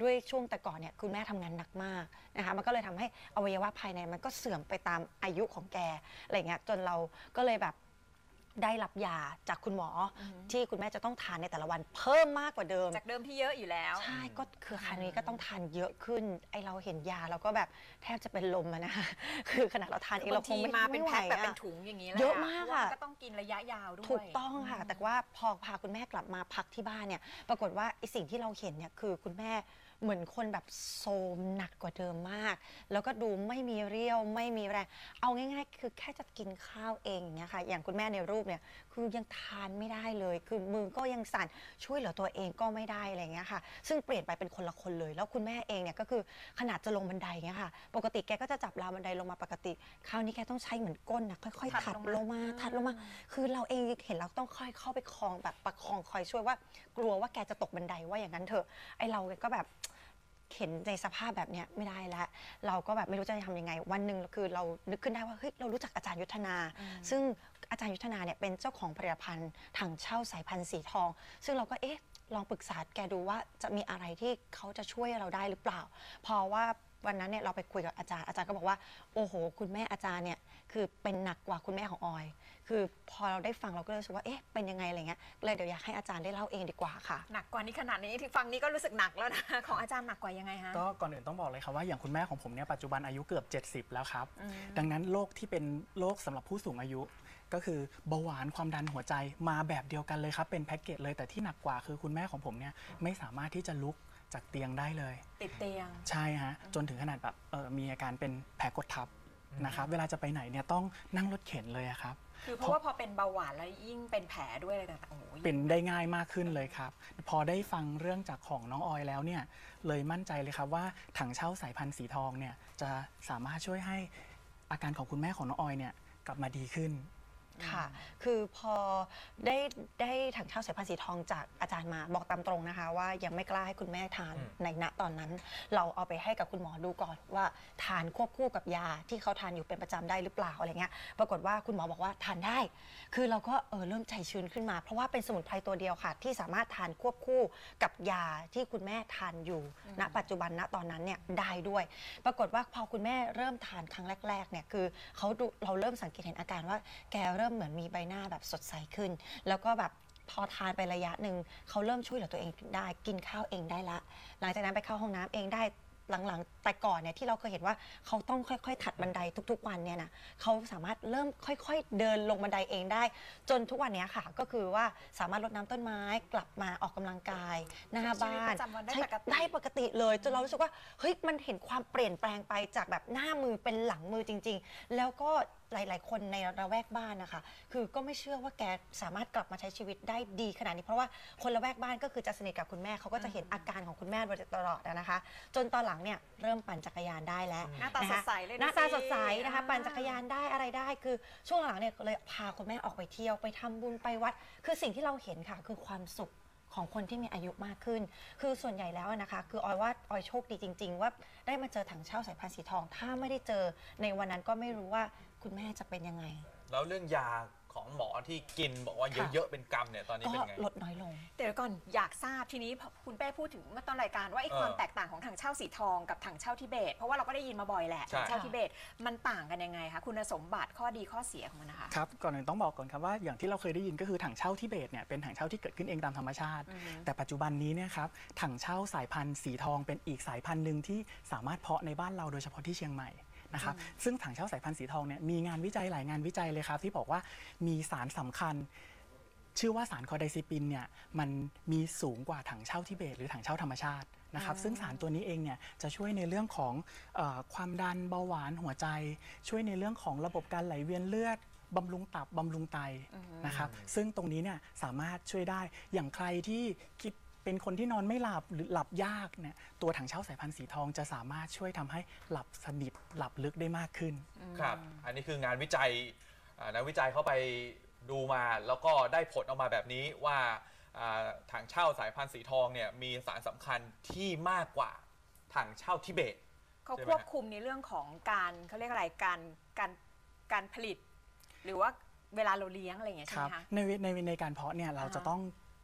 ด้วยช่วงแต่ก่อนเนี่ยคุณแม่ทำงานหนักมากนะคะมันก็เลยทำให้อวัยวะภายในมันก็เสื่อมไปตามอายุของแกอะไรเงี้ยจนเราก็เลยแบบได้รับยาจากคุณหมอที่คุณแม่จะต้องทานในแต่ละวันเพิ่มมากกว่าเดิมจากเดิมที่เยอะอยู่แล้วใช่ก็คือคราวนี้ก็ต้องทานเยอะขึ้นไอเราเห็นยาเราก็แบบแทบจะเป็นลมอะนะคะคือขนาดเราทานเองเราคงมาเป็นไม่ไหวแพ็คแบบเป็นอะถุงอย่างนี้แหละเยอะมากค่ะก็ต้องกินระยะยาวด้วยถูกต้องค่ะแต่ว่าพอพาคุณแม่กลับมาพักที่บ้านเนี่ยปรากฏว่าไอสิ่งที่เราเห็นเนี่ยคือคุณแม่เหมือนคนแบบโทรมหนักกว่าเดิมมากแล้วก็ดูไม่มีเรี่ยวไม่มีแรงเอาง่ายๆคือแค่จะกินข้าวเองเนี่ยค่ะอย่างคุณแม่ในรูปเนี่ยคือยังทานไม่ได้เลยคือมือก็ยังสั่นช่วยเหลือตัวเองก็ไม่ได้อะไรเงี้ยค่ะซึ่งเปลี่ยนไปเป็นคนละคนเลยแล้วคุณแม่เองเนี่ยก็คือขนาดจะลงบันไดเงี้ยค่ะปกติแกก็จะจับราวบันไดลงมาปกติคราวนี้แกต้องใช้เหมือนก้นนะค่อยๆถัดลงมาคือเราเองเห็นเราต้องค่อยเข้าไปคองแบบประคองคอยช่วยว่ากลัวว่าแกจะตกบันไดว่าอย่างนั้นเถอะไอเราก็แบบเห็นในสภาพแบบนี้ไม่ได้แล้วเราก็แบบไม่รู้จะทำยังไงวันหนึ่งคือเรานึกขึ้นได้ว่าเฮ้ยเรารู้จักอาจารย์ยุทธนาซึ่งอาจารย์ยุทธนาเนี่ยเป็นเจ้าของผลิตภัณฑ์ถังเช่าสายพันธุ์สีทองซึ่งเราก็ลองปรึกษาแกดูว่าจะมีอะไรที่เขาจะช่วยเราได้หรือเปล่าเพราะว่าวันนั้นเนี่ยเราไปคุยกับอาจารย์ก็บอกว่าโอ้โหคุณแม่อาจารย์เนี่ยคือเป็นหนักกว่าคุณแม่ของออยคือพอเราได้ฟังเราก็รู้สึกว่าเป็นยังไงอะไรเงี้ยเลยเดี๋ยวอยากให้อาจารย์ได้เล่าเองดีกว่าค่ะหนักกว่านี้ขนาดนี้ที่ฟังนี้ก็รู้สึกหนักแล้วนะของอาจารย์หนักกว่ายังไงฮะก็ก่อนอื่นต้องบอกเลยครับว่าอย่างคุณแม่ของผมเนี่ยปัจจุบันอายุเกือบ70แล้วครับดังนั้นโรคที่เป็นโรคสำหรับผู้สูงอายุก็คือเบาหวานความดันหัวใจมาแบบเดียวกันเลยครับเป็นแพ็กเกจเลยแต่ที่หนักกว่าคือคุณแม่ของผมเนี่ยไม่สามารถที่จะลุกจากเตียงได้เลยติดเตียงใช่ฮะจนถึงขนาดแบบมีอาการเป็นแผลกดทับนะครับเวลาจะไปไหนเนี่ยต้องนั่งรถเข็นเลยครับคือเพราะว่าพอเป็นเบาหวานแล้วยิ่งเป็นแผลด้วยอะไรต่างๆโอ้โหเป็นได้ง่ายมากขึ้นเลยครับพอได้ฟังเรื่องจากของน้องออยแล้วเนี่ยเลยมั่นใจเลยครับว่าถังเช่าสายพันธุ์สีทองเนี่ยจะสามารถช่วยให้อาการของคุณแม่ของน้องออยเนี่ยกลับมาดีขึ้นค่ะคือพอได้ถังเช่าสายพันธุ์สีทองจากอาจารย์มาบอกตามตรงนะคะว่ายังไม่กล้าให้คุณแม่ทานในณตอนนั้นเราเอาไปให้กับคุณหมอดูก่อนว่าทานควบคู่กับยาที่เขาทานอยู่เป็นประจำได้หรือเปล่าอะไรเงี้ยปรากฏว่าคุณหมอบอกว่าทานได้คือเราก็เริ่มใจชื้นขึ้นมาเพราะว่าเป็นสมุนไพรตัวเดียวค่ะที่สามารถทานควบคู่กับยาที่คุณแม่ทานอยู่ณปัจจุบันณตอนนั้นเนี่ยได้ด้วยปรากฏว่าพอคุณแม่เริ่มทานครั้งแรกๆเนี่ยคือเราเริ่มสังเกตเห็นอาการว่าแกเริ่มเหมือนมีใบหน้าแบบสดใสขึ้นแล้วก็แบบพอทานไประยะหนึ่งเขาเริ่มช่วยเหลือตัวเองได้กินข้าวเองได้ละหลังจากนั้นไปเข้าห้องน้ำเองได้หลังๆแต่ก่อนเนี่ยที่เราเคยเห็นว่าเขาต้องค่อยๆถัดบันไดทุกๆวันเนี่ยนะเขาสามารถเริ่มค่อยๆเดินลงบันไดเองได้จนทุกวันนี้ค่ะก็คือว่าสามารถรดน้ำต้นไม้กลับมาออกกำลังกายหน้าบ้านได้ปกติเลยจนเรารู้สึกว่าเฮ้ยมันเห็นความเปลี่ยนแปลงไปจากแบบหน้ามือเป็นหลังมือจริงๆแล้วก็หลายๆคนในระแวกบ้านนะคะคือก็ไม่เชื่อว่าแกสามารถกลับมาใช้ชีวิตได้ดีขนาดนี้เพราะว่าคนละแวกบ้านก็คือจะสนิทกับคุณแม่เขาก็จะเห็นอาการของคุณแม่ตลอดนะคะจนตอนหลังเนี่ยเริ่มปั่นจักรยานได้แล้วหน้าตาสดใสเลยหน้าตาสดใสนะคะปั่นจักรยานได้อะไรได้คือช่วงหลังเนี่ยเลยพาคุณแม่ออกไปเที่ยวไปทำบุญไปวัดคือสิ่งที่เราเห็นค่ะคือความสุขของคนที่มีอายุมากขึ้นคือส่วนใหญ่แล้วนะคะคือออยว่าออยโชคดีจริงๆว่าได้มาเจอถังเช่าสายพันธุ์สีทองถ้าไม่ได้เจอในวันนั้นก็ไม่รู้ว่าคุณแม่จะเป็นยังไงแล้วเรื่องยาของหมอที่กินบอกว่าเยอะๆเป็นกรรมเนี่ยตอนนี้เป็นไงก็ลดน้อยลงเดี๋ยวก่อนอยากทราบทีนี้คุณเป้พูดถึงเมื่อต้นรายการว่าไอ้ความแตกต่างของถังเช่าสีทองกับถังเช่าทิเบตเพราะว่าเราก็ได้ยินมาบ่อยแหละถังเช่าทิเบตมันต่างกันยังไงคะคุณสมบัติข้อดีข้อเสียของมันนะคะครับก่อนอื่นต้องบอกก่อนครับว่าอย่างที่เราเคยได้ยินก็คือถังเช่าทิเบตเนี่ยเป็นถังเช่าที่เกิดขึ้นเองตามธรรมชาติแต่ปัจจุบันนี้เนี่ยครับถังเช่าสายพันธุ์สีทองเป็นอีกสายพันธุ์หนึ่งที่สามารถเพาะในบ้านเราโดยเฉพาะที่เชียงใหม่นะครับซึ่งถังเช่าสายพันธุ์สีทองเนี่ยมีงานวิจัยหลายงานวิจัยเลยครับที่บอกว่ามีสารสำคัญชื่อว่าสารคอไดซิปินเนี่ยมันมีสูงกว่าถังเช่าทิเบตหรือถังเช่าธรรมชาตินะครับซึ่งสารตัวนี้เองเนี่ยจะช่วยในเรื่องของความดันเบาหวานหัวใจช่วยในเรื่องของระบบการไหลเวียนเลือดบำรุงตับบำรุงไตนะครับซึ่งตรงนี้เนี่ยสามารถช่วยได้อย่างใครที่คิดเป็นคนที่นอนไม่หลับหรือหลับยากเนี่ยตัวถังเช่าสายพันธุ์สีทองจะสามารถช่วยทำให้หลับสนิทหลับลึกได้มากขึ้นครับอันนี้คืองานวิจัยนักวิจัยเข้าไปดูมาแล้วก็ได้ผลออกมาแบบนี้ว่าถังเช่าสายพันธุ์สีทองเนี่ยมีสารสำคัญที่มากกว่าถังเช่าทิเบตเขาควบคุมในเรื่องของการเขาเรียกอะไรการผลิตหรือว่าเวลาเราเลี้ยงอะไรอย่างเงี้ยใช่ไหมคะในการเพาะเนี่ยเราจะต้อง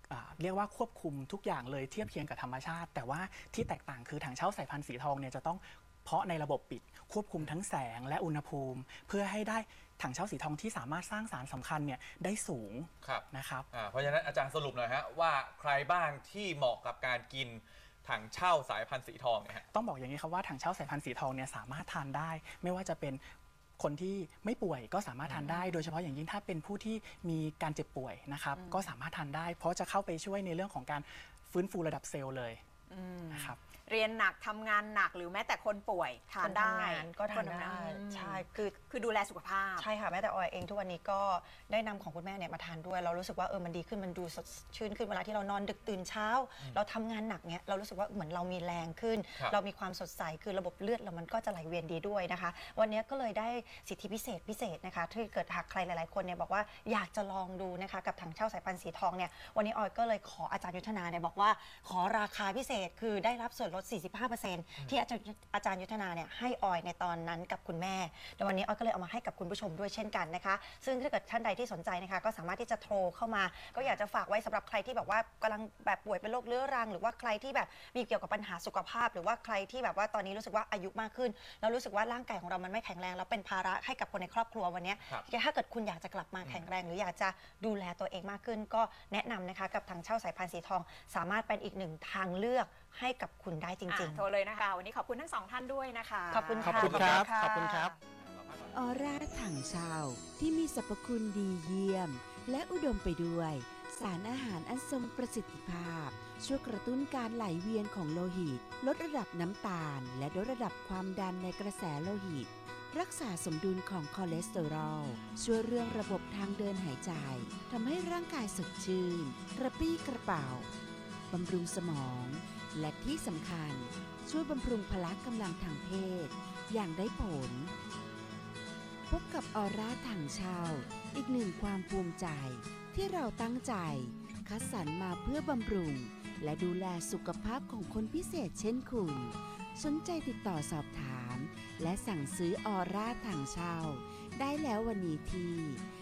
เรียกว่าควบคุมทุกอย่างเลยเทียบเคียงกับธรรมชาติ แต่ว่าที่แตกต่างคือถังเช่าสายพันธุ์สีทองเนี่ยจะต้องเพาะในระบบปิดควบคุมทั้งแสงและอุณหภูมิ เพื่อให้ได้ถังเช่าสีทองที่สามารถสร้างสารสำคัญเนี่ยได้สูงครับนะครับเพราะฉะนั้นอาจารย์สรุปหน่อยฮะว่าใครบ้างที่เหมาะกับการกินถังเช่าสายพันธุ์สีทองเนี่ยฮะต้องบอกอย่างนี้ครับว่าถังเช่าสายพันธุ์สีทองเนี่ยสามารถทานได้ ไม่ว่าจะเป็นคนที่ไม่ป่วยก็สามารถทานได้ โดยเฉพาะอย่างยิ่งถ้าเป็นผู้ที่มีการเจ็บป่วยนะครับก็สามารถทานได้ เพราะจะเข้าไปช่วยในเรื่องของการฟื้นฟูระดับเซลล์เลยนะครับเรียนหนักทำงานหนักหรือแม้แต่คนป่วยทานได้คนทำงานก็ทานได้อืมใช่คือดูแลสุขภาพใช่ค่ะแม้แต่ออยเองทุกวันนี้ก็ได้นำของคุณแม่เนี่ยมาทานด้วยเรารู้สึกว่ามันดีขึ้นมันดูสดชื่นขึ้นเวลาที่เรานอนดึกตื่นเช้า เราทำงานหนักเนี่ยเรารู้สึกว่าเหมือนเรามีแรงขึ้นครับเรามีความสดใสคือระบบเลือดเรามันก็จะไหลเวียนดีด้วยนะคะ วันนี้ก็เลยได้สิทธิพิเศษนะคะที่เกิดหากใครหลายๆคนเนี่ยบอกว่าอยากจะลองดูนะคะกับถังเช่าสายพันธุ์สีทองเนี่ยวันนี้ออยก็เลยขออาจารย์ยุทธนาเนี่ยบอกว่าขอราคาพิเศษคือได้รับส่วนลด 45% ที่อาจารย์ยุทธนาเนี่ยให้ออยในตอนนั้นกับคุณแม่แล้ววันนี้ออยก็เลยเอามาให้กับคุณผู้ชมด้วยเช่นกันนะคะซึ่งถ้าเกิดท่านใดที่สนใจนะคะก็สามารถที่จะโทรเข้ามาก็อยากจะฝากไว้สำหรับใครที่แบบว่ากำลังแบบป่วยเป็นโรคเรื้อรังหรือว่าใครที่แบบมีเกี่ยวกับปัญหาสุขภาพ หรือว่าใครที่แบบว่าตอนนี้รู้สึกว่าอายุมากขึ้นแล้วรู้สึกว่าร่างกายของเรามันไม่แข็งแรงแล้วเป็นภาระให้กับคนในครอบครัววันนี้ครับถ้าเกิดคุณอยากจะกลับมาแข็งแรงหรืออยากจะดูแลตัวเองมากขึ้น ก็แนะนำนะคะกับถังเช่าสายพันธุ์สีทองสามารถเป็นอีกหนึ่งทางเลือกให้กับคุณได้จริงโทรเลยนะคะ วันนี้ขอบคุณทั้งสองท่านด้วยนะคะๆ ขอบคุณขอบค่ะคุณครับะขอบคุณครับออร่าถังเช่าที่มีสรรพคุณดีเยี่ยม และอุดมไปด้วย สารอาหารอันทรงประสิทธิภาพ ช่วยกระตุ้นการไหลเวียนของโลหิต ลดระดับน้ำตาล และลดระดับความดันในกระแสโลหิต รักษาสมดุลของคอเลสเตอรอลช่วยเรื่องระบบทางเดินหายใจทำให้ร่างกายสดชื่นกระปรี้กระเป๋าบำรุงสมอง และที่สำคัญช่วยบำรุงพละกำลังทางเพศอย่างได้ผล พบกับออร่าถังเช่าอีกหนึ่งความภูมิใจที่เราตั้งใจ คัดสรรมาเพื่อบำรุง และดูแลสุขภาพของคนพิเศษเช่นคุณ สนใจติดต่อสอบถาม และสั่งซื้อออร่าถังเช่าได้แล้ววันนี้ที่